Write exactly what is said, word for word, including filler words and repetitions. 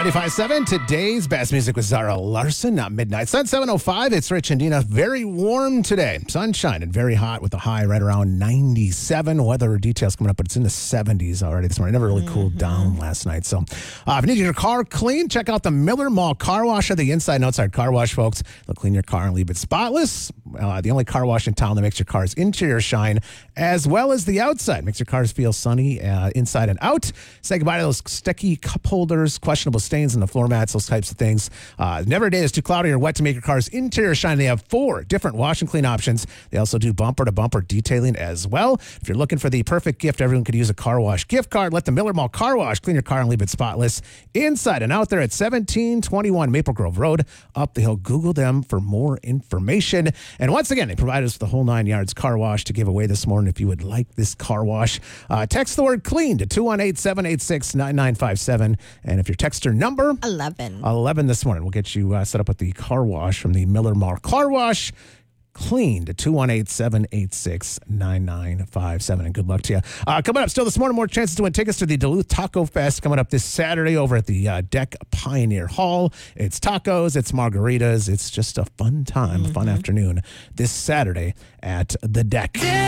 ninety-five point seven, today's best music with Zara Larson, not midnight. Sun seven oh five, it's Rich and Dina. Very warm today. Sunshine and very hot with a high right around ninety-seven. Weather details coming up, but it's in the seventies already this morning. Never really cooled mm-hmm. down last night. So uh, if you need your car clean, check out the Miller Mall Car Wash or the inside and outside car wash, folks. They'll clean your car and leave it spotless. Uh, the only car wash in town that makes your car's interior shine as well as the outside. Makes your cars feel sunny uh, inside and out. Say goodbye to those sticky cup holders, questionable stains in the floor mats, those types of things. Uh, never a day is too cloudy or wet to make your car's interior shine. They have four different wash and clean options. They also do bumper-to-bumper detailing as well. If you're looking for the perfect gift, everyone could use a car wash gift card. Let the Miller Mall Car Wash clean your car and leave it spotless inside and out there at seventeen twenty-one Maple Grove Road, up the hill. Google them for more information. And once again, they provide us with the whole nine yards car wash to give away this morning. If you would like this car wash, uh, text the word clean to two one eight, seven eight six, nine nine five seven. And if your texter number eleven. eleven this morning, we'll get you uh, set up with the car wash from the Miller Mall Car Wash. Clean to two one eight, seven eight six, nine nine five seven. And good luck to you. Uh, coming up still this morning, more chances to win tickets to the Duluth Taco Fest coming up this Saturday over at the uh, Deck Pioneer Hall. It's tacos, it's margaritas. It's just a fun time, mm-hmm. a fun afternoon this Saturday at the Deck.